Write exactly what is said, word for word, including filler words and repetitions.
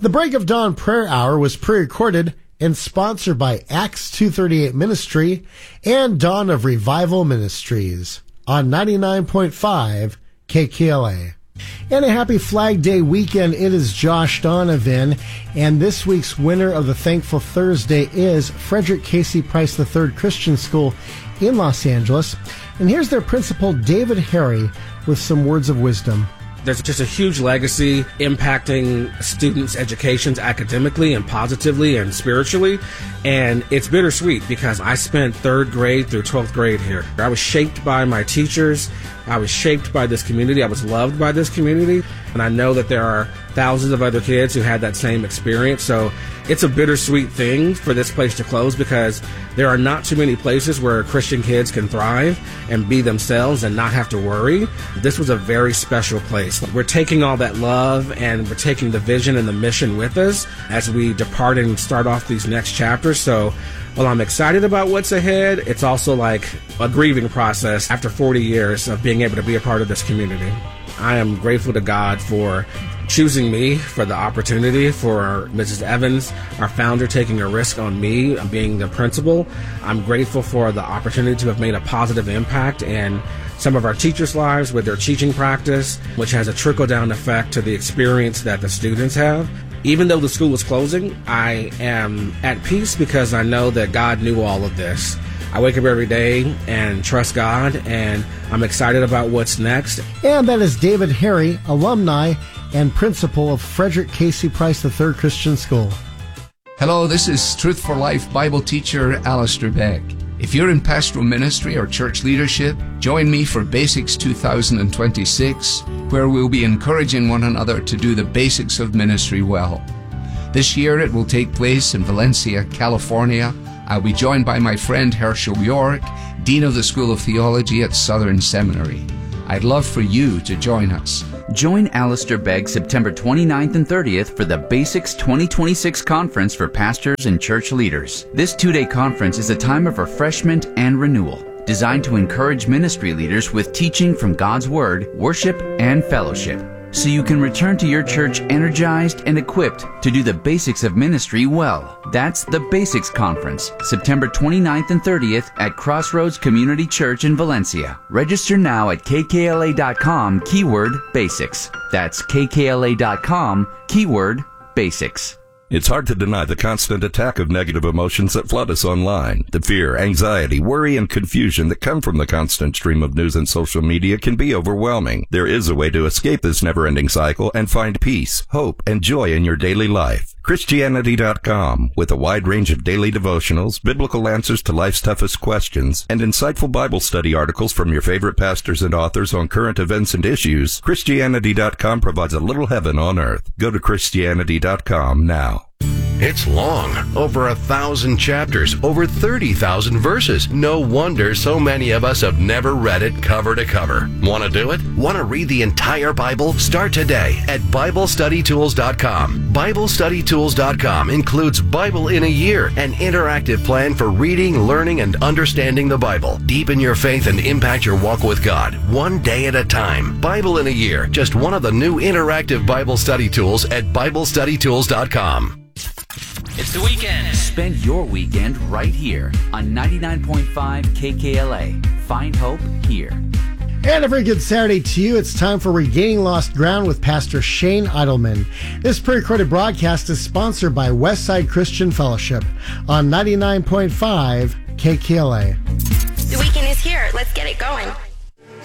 The Break of Dawn Prayer Hour was pre-recorded and sponsored by Acts two thirty-eight Ministry and Dawn of Revival Ministries on ninety-nine point five K K L A. And a happy Flag Day weekend. It is Josh Donovan, and this week's winner of the Thankful Thursday is Frederick Casey Price the third Christian School in Los Angeles. And here's their principal, David Harry, with some words of wisdom. There's just a huge legacy impacting students' educations academically and positively and spiritually. And it's bittersweet because I spent third grade through twelfth grade here. I was shaped by my teachers. I was shaped by this community. I was loved by this community. And I know that there are thousands of other kids who had that same experience. So it's a bittersweet thing for this place to close because there are not too many places where Christian kids can thrive and be themselves and not have to worry. This was a very special place. We're taking all that love and we're taking the vision and the mission with us as we depart and start off these next chapters. So while I'm excited about what's ahead, it's also like a grieving process after forty years of being able to be a part of this community. I am grateful to God for choosing me, for the opportunity, for Missus Evans, our founder, taking a risk on me being the principal. I'm grateful for the opportunity to have made a positive impact in some of our teachers' lives with their teaching practice, which has a trickle-down effect to the experience that the students have. Even though the school is closing, I am at peace because I know that God knew all of this. I wake up every day and trust God, and I'm excited about what's next. And that is David Harry, alumni and principal of Frederick Casey Price the third Christian School. Hello, this is Truth for Life Bible teacher Alistair Beck. If you're in pastoral ministry or church leadership, join me for Basics two thousand twenty-six, where we'll be encouraging one another to do the basics of ministry well. This year it will take place in Valencia, California. I'll be joined by my friend Herschel York, Dean of the School of Theology at Southern Seminary. I'd love for you to join us. Join Alistair Begg September twenty-ninth and thirtieth for the Basics twenty twenty-six Conference for Pastors and Church Leaders. This two-day conference is a time of refreshment and renewal, designed to encourage ministry leaders with teaching from God's Word, worship, and fellowship, so you can return to your church energized and equipped to do the basics of ministry well. That's the Basics Conference, September twenty-ninth and thirtieth at Crossroads Community Church in Valencia. Register now at K K L A dot com, keyword basics. That's K K L A dot com, keyword basics. It's hard to deny the constant attack of negative emotions that flood us online. The fear, anxiety, worry, and confusion that come from the constant stream of news and social media can be overwhelming. There is a way to escape this never-ending cycle and find peace, hope, and joy in your daily life. Christianity dot com, with a wide range of daily devotionals, biblical answers to life's toughest questions, and insightful Bible study articles from your favorite pastors and authors on current events and issues, Christianity dot com provides a little heaven on earth. Go to Christianity dot com now. It's long, over a thousand chapters, over thirty thousand verses. No wonder so many of us have never read it cover to cover. Want to do it? Want to read the entire Bible? Start today at Bible Study Tools dot com. Bible Study Tools dot com includes Bible in a Year, an interactive plan for reading, learning, and understanding the Bible. Deepen your faith and impact your walk with God, one day at a time. Bible in a Year, just one of the new interactive Bible study tools at Bible Study Tools dot com. It's the weekend. Spend your weekend right here on ninety-nine point five K K L A. Find hope here. And a very good Saturday to you. It's time for Regaining Lost Ground with Pastor Shane Idleman. This pre-recorded broadcast is sponsored by Westside Christian Fellowship on ninety-nine point five K K L A. The weekend is here. Let's get it going.